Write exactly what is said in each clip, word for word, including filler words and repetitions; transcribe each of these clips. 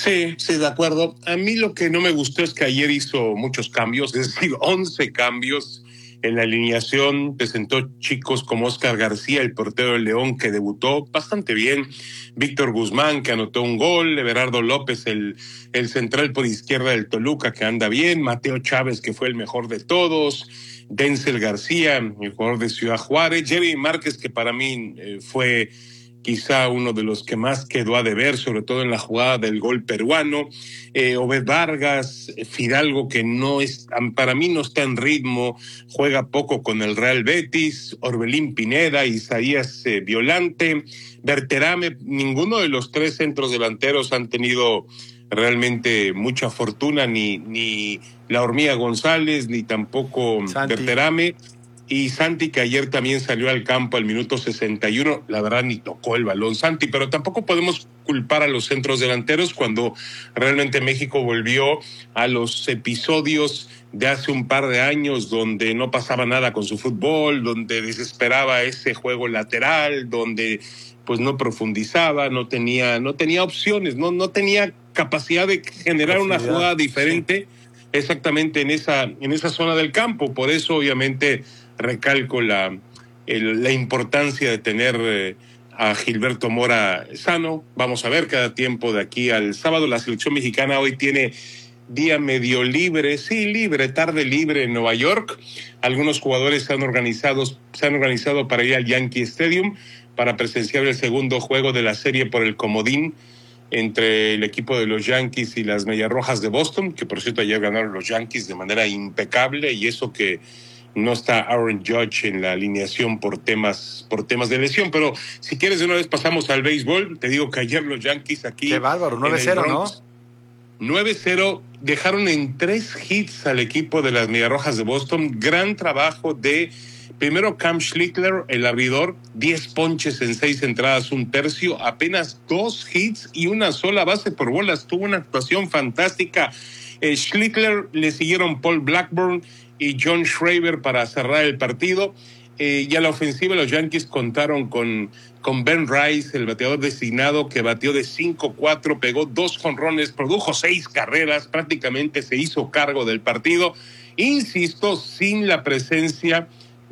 Sí, sí, de acuerdo. A mí lo que no me gustó es que ayer hizo muchos cambios, es decir, once cambios en la alineación. Presentó chicos como Oscar García, el portero del León, que debutó bastante bien. Víctor Guzmán, que anotó un gol. Everardo López, el, el central por izquierda del Toluca, que anda bien. Mateo Chávez, que fue el mejor de todos. Denzel García, el jugador de Ciudad Juárez. Jeremy Márquez, que para mí eh, fue quizá uno de los que más quedó a deber, sobre todo en la jugada del gol peruano. eh, Obed Vargas, Fidalgo, que no es, para mí no está en ritmo, juega poco con el Real Betis. Orbelín Pineda, Isaías eh, Violante, Berterame. Ninguno de los tres centros delanteros han tenido realmente mucha fortuna, ni, ni la Hormiga González, ni tampoco Santi. Berterame. Y Santi, que ayer también salió al campo al minuto sesenta y uno, la verdad ni tocó el balón Santi, pero tampoco podemos culpar a los centros delanteros cuando realmente México volvió a los episodios de hace un par de años donde no pasaba nada con su fútbol, donde desesperaba ese juego lateral, donde pues no profundizaba, no tenía, no tenía opciones, no, no tenía capacidad de generar una jugada diferente, sí, exactamente en esa, en esa zona del campo. Por eso obviamente recalco la, el, la importancia de tener eh, a Gilberto Mora sano. Vamos a ver cada tiempo de aquí al sábado. La selección mexicana hoy tiene día medio libre, sí, libre, tarde libre en Nueva York. Algunos jugadores se han organizado, se han organizado para ir al Yankee Stadium para presenciar el segundo juego de la serie por el comodín entre el equipo de los Yankees y las Medias Rojas de Boston, que por cierto ayer ganaron los Yankees de manera impecable, y eso que no está Aaron Judge en la alineación por temas por temas de lesión. Pero si quieres de una vez pasamos al béisbol. Te digo que ayer los Yankees aquí... ¡Qué bárbaro! nueve cero, ¿no? nueve cero, dejaron en tres hits al equipo de las Medias Rojas de Boston. Gran trabajo de, primero, Cam Schlittler, el abridor, diez ponches en seis entradas, un tercio, apenas dos hits y una sola base por bolas. Tuvo una actuación fantástica. Eh, Schlittler, le siguieron Paul Blackburn y John Schreiber para cerrar el partido. Eh, y a la ofensiva los Yankees contaron con, con Ben Rice, el bateador designado, que batió de cinco cuatro, pegó dos jonrones, produjo seis carreras, prácticamente se hizo cargo del partido. Insisto, sin la presencia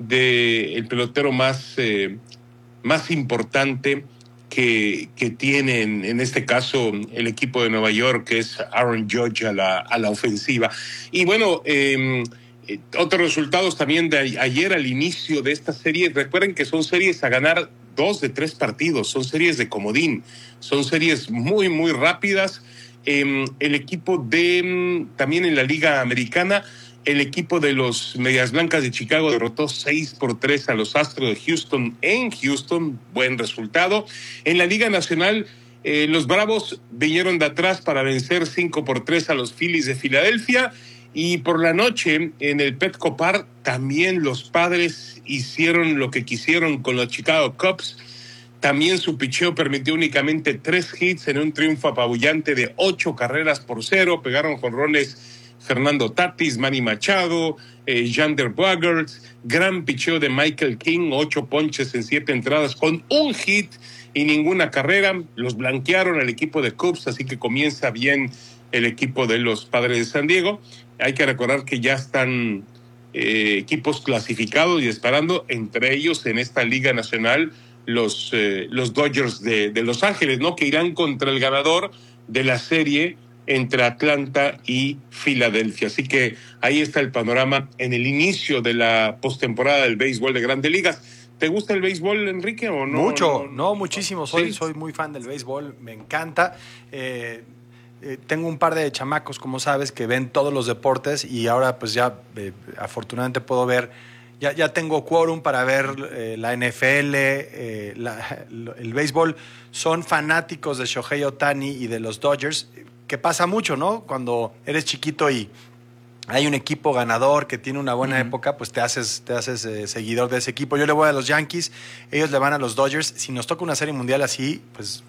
del pelotero más, eh, más importante que, que tiene en, en este caso el equipo de Nueva York, que es Aaron Judge a la, a la ofensiva. Y bueno, eh, Eh, otros resultados también de ayer al inicio de esta serie. Recuerden que son series a ganar dos de tres partidos, son series de comodín, son series muy, muy rápidas. Eh, el equipo de, también en la Liga Americana, el equipo de los Medias Blancas de Chicago derrotó seis por tres a los Astros de Houston en Houston, buen resultado. En la Liga Nacional, eh, los Bravos vinieron de atrás para vencer cinco por tres a los Phillies de Filadelfia. Y por la noche, en el Petco Park, también los Padres hicieron lo que quisieron con los Chicago Cubs. También su picheo permitió únicamente tres hits en un triunfo apabullante de ocho carreras por cero. Pegaron jonrones Fernando Tatis, Manny Machado, eh, Xander Bogaerts. Gran picheo de Michael King, ocho ponches en siete entradas con un hit y ninguna carrera. Los blanquearon al equipo de Cubs, así que comienza bien el equipo de los Padres de San Diego. Hay que recordar que ya están eh, equipos clasificados y esperando, entre ellos en esta Liga Nacional, los, eh, los Dodgers de, de Los Ángeles, ¿no? Que irán contra el ganador de la serie entre Atlanta y Filadelfia. Así que ahí está el panorama en el inicio de la postemporada del béisbol de Grandes Ligas. ¿Te gusta el béisbol, Enrique, o no? Mucho, no, no muchísimo. Soy, ¿sí? soy muy fan del béisbol, me encanta. Eh, Eh, tengo un par de chamacos, como sabes, que ven todos los deportes y ahora pues ya eh, afortunadamente puedo ver, ya, ya tengo quórum para ver eh, la N F L, eh, la, el béisbol. Son fanáticos de Shohei Ohtani y de los Dodgers, que pasa mucho, ¿no? Cuando eres chiquito y hay un equipo ganador que tiene una buena uh-huh. época, pues te haces, te haces eh, seguidor de ese equipo. Yo le voy a los Yankees, ellos le van a los Dodgers. Si nos toca una serie mundial así, pues...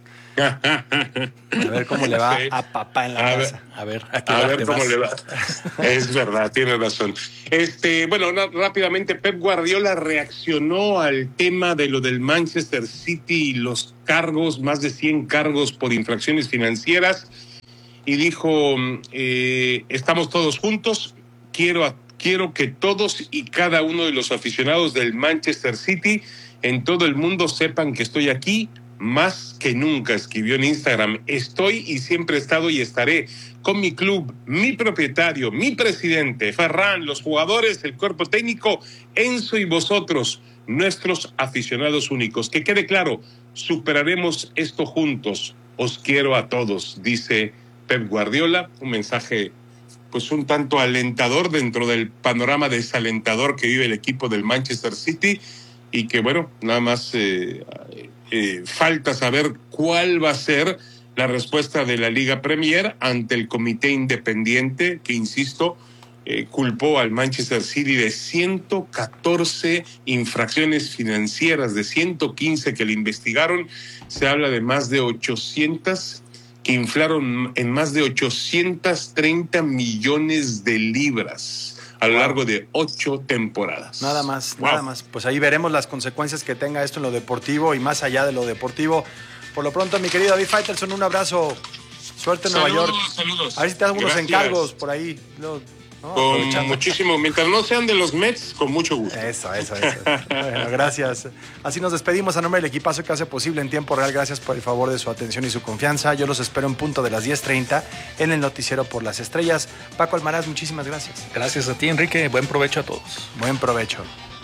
a ver cómo le va sí. a papá en la a casa. Ver, a ver, a, a ver cómo vas. le va. Es verdad, tienes razón. Este, bueno, no, rápidamente, Pep Guardiola reaccionó al tema de lo del Manchester City y los cargos, más de cien cargos por infracciones financieras. y dijo, eh, estamos todos juntos, quiero, quiero que todos y cada uno de los aficionados del Manchester City en todo el mundo sepan que estoy aquí más que nunca. Escribió en Instagram, estoy y siempre he estado y estaré con mi club, mi propietario, mi presidente, Ferran, los jugadores, el cuerpo técnico, Enzo y vosotros, nuestros aficionados únicos. Que quede claro, superaremos esto juntos. Os quiero a todos, dice Pep Guardiola. Un mensaje pues un tanto alentador dentro del panorama desalentador que vive el equipo del Manchester City, y que bueno, nada más eh, eh, falta saber cuál va a ser la respuesta de la Liga Premier ante el comité independiente que, insisto, eh, culpó al Manchester City de ciento catorce infracciones financieras, de ciento quince que le investigaron. Se habla de más de ochocientas que inflaron en más de ochocientos treinta millones de libras a lo largo de ocho temporadas. Nada más, wow. nada más. Pues ahí veremos las consecuencias que tenga esto en lo deportivo y más allá de lo deportivo. Por lo pronto, mi querido David Faitelson, un abrazo. Suerte en saludos, Nueva York. Saludos, A ver si te das unos Gracias. encargos por ahí. ¿no? Con muchísimo, mientras no sean de los Mets, con mucho gusto. Eso, eso, eso. Bueno, gracias. Así nos despedimos a nombre del equipazo que hace posible en tiempo real. Gracias por el favor de su atención y su confianza. Yo los espero en punto de las diez treinta en el noticiero Por las Estrellas. Paco Almaraz, muchísimas gracias. Gracias a ti, Enrique. Buen provecho a todos. Buen provecho.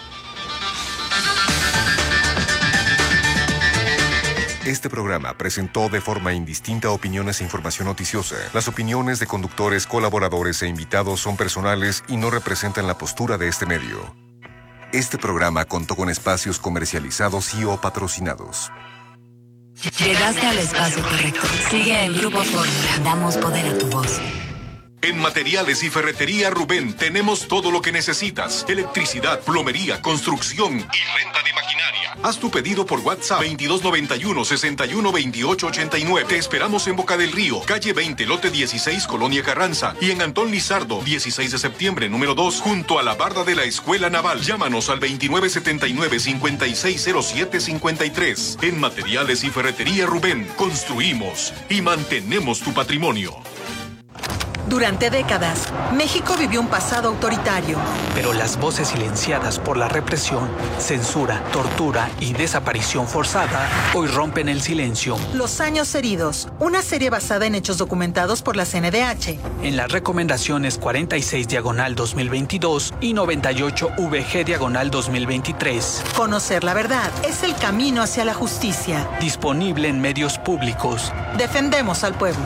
Este programa presentó de forma indistinta opiniones e información noticiosa. Las opiniones de conductores, colaboradores e invitados son personales y no representan la postura de este medio. Este programa contó con espacios comercializados y o patrocinados. Llegaste al espacio correcto. Sigue en Grupo Fórmula. Damos poder a tu voz. En Materiales y Ferretería Rubén tenemos todo lo que necesitas. Electricidad, plomería, construcción y renta de maquinaria. Haz tu pedido por WhatsApp veintidós noventa y uno, sesenta y uno, veintiocho ochenta y nueve. Te esperamos en Boca del Río, calle veinte, lote dieciséis, Colonia Carranza. Y en Antón Lizardo, dieciséis de septiembre, número dos, junto a la barda de la Escuela Naval. Llámanos al veintinueve setenta y nueve, cincuenta y seis cero siete cincuenta y tres. En Materiales y Ferretería Rubén, construimos y mantenemos tu patrimonio. Durante décadas, México vivió un pasado autoritario. Pero las voces silenciadas por la represión, censura, tortura y desaparición forzada hoy rompen el silencio. Los años heridos, una serie basada en hechos documentados por la C N D H. En las recomendaciones cuarenta y seis diagonal dos mil veintidós y noventa y ocho V G diagonal dos mil veintitrés. Conocer la verdad es el camino hacia la justicia. Disponible en medios públicos. Defendemos al pueblo.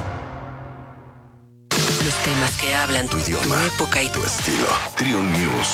Los temas que hablan tu idioma, tu época y tu estilo. Trion News.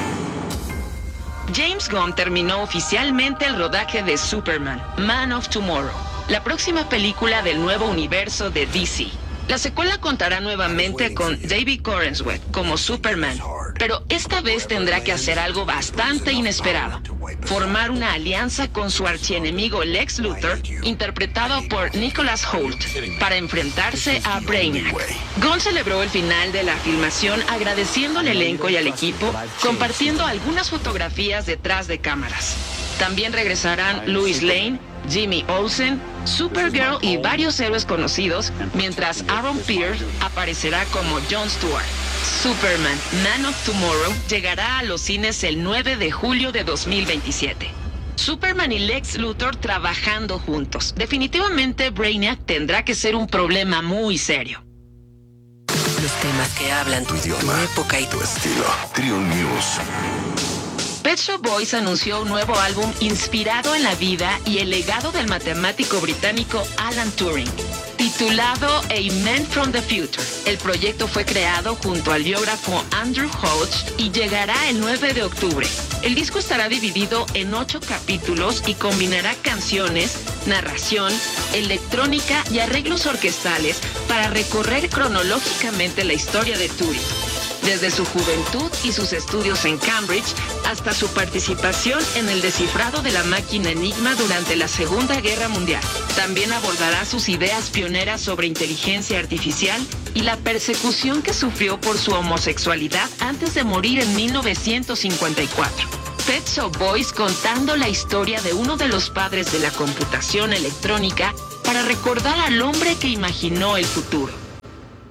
James Gunn terminó oficialmente el rodaje de Superman, Man of Tomorrow, la próxima película del nuevo universo de D C. La secuela contará nuevamente con David Corenswet como Superman, pero esta vez tendrá que hacer algo bastante inesperado: formar una alianza con su archienemigo Lex Luthor, interpretado por Nicholas Hoult, para enfrentarse a Brainiac. Gunn celebró el final de la filmación agradeciendo al elenco y al equipo, compartiendo algunas fotografías detrás de cámaras. También regresarán Lois Lane, Jimmy Olsen, Supergirl y varios héroes conocidos, mientras Aaron Pierce aparecerá como Jon Stewart. Superman, Man of Tomorrow llegará a los cines el nueve de julio de dos mil veintisiete. Superman y Lex Luthor trabajando juntos. Definitivamente Brainiac tendrá que ser un problema muy serio. Los temas que hablan tu idioma, tu época y tu estilo. Trion News. Pet Shop Boys anunció un nuevo álbum inspirado en la vida y el legado del matemático británico Alan Turing, titulado A Man from the Future. El proyecto fue creado junto al biógrafo Andrew Hodge y llegará el nueve de octubre. El disco estará dividido en ocho capítulos y combinará canciones, narración, electrónica y arreglos orquestales para recorrer cronológicamente la historia de Turing, desde su juventud y sus estudios en Cambridge hasta su participación en el descifrado de la máquina Enigma durante la Segunda Guerra Mundial. También abordará sus ideas pioneras sobre inteligencia artificial y la persecución que sufrió por su homosexualidad antes de morir en mil novecientos cincuenta y cuatro. Pet Shop Boys contando la historia de uno de los padres de la computación electrónica para recordar al hombre que imaginó el futuro.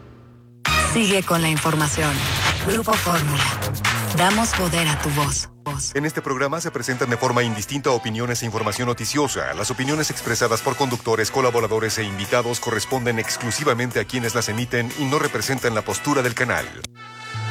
Sigue con la información. Grupo Fórmula. Damos poder a tu voz. En este programa se presentan de forma indistinta opiniones e información noticiosa. Las opiniones expresadas por conductores, colaboradores e invitados corresponden exclusivamente a quienes las emiten y no representan la postura del canal.